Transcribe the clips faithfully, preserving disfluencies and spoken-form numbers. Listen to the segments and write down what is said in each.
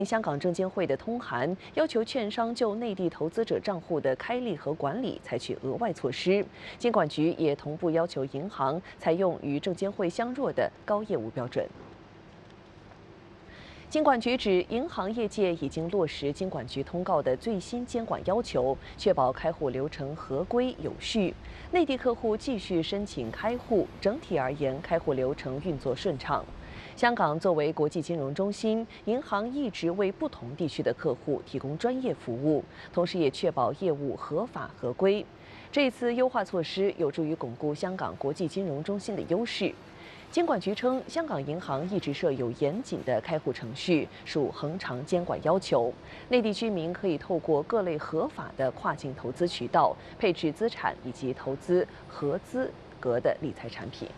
香港证监会的通函要求券商就内地投资者账户的开立和管理采取额外措施。监管局也同步要求银行采用与证监会相若的高业务标准。监管局指，银行业界已经落实监管局通告的最新监管要求，确保开户流程合规有序。内地客户继续申请开户，整体而言，开户流程运作顺畅。香港作为国际金融中心，银行一直为不同地区的客户提供专业服务，同时也确保业务合法合规。这次优化措施有助于巩固香港国际金融中心的优势。监管局称，香港银行一直设有严谨的开户程序，属恒常监管要求。内地居民可以透过各类合法的跨境投资渠道配置资产以及投资合资格的理财产品。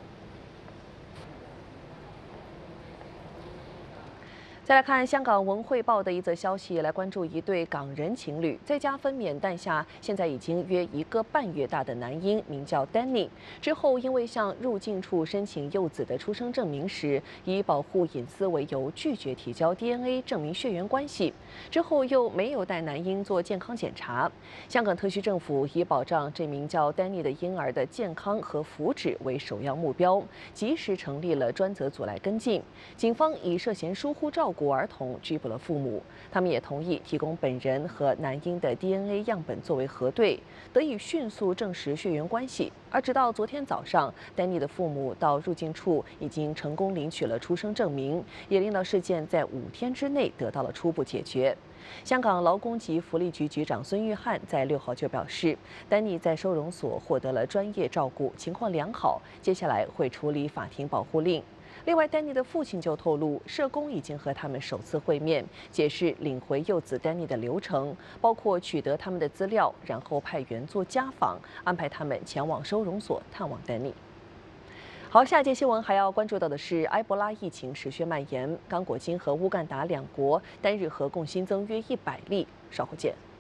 再来看香港文汇报的一则消息，来关注一对港人情侣在家分娩诞下现在已经约一个半月大的男婴，名叫 Danny。之后因为向入境处申请幼子的出生证明时，以保护隐私为由拒绝提交 D N A 证明血缘关系，之后又没有带男婴做健康检查。香港特区政府以保障这名叫 Danny 的婴儿的健康和福祉为首要目标，及时成立了专责组来跟进。警方以涉嫌疏忽照顾儿童拘捕了父母，他们也同意提供本人和男婴的 D N A 样本作为核对，得以迅速证实血缘关系。而直到昨天早上，丹尼的父母到入境处已经成功领取了出生证明，也令到事件在五天之内得到了初步解决。香港劳工及福利局局长孙玉菡在六号就表示，丹尼在收容所获得了专业照顾，情况良好，接下来会处理法庭保护令。另外，丹尼的父亲就透露，社工已经和他们首次会面，解释领回幼子丹尼的流程，包括取得他们的资料，然后派员做家访，安排他们前往收容所探望丹尼。好，下一节新闻还要关注到的是，埃博拉疫情持续蔓延，刚果金和乌干达两国单日合共新增约一百例。稍后见。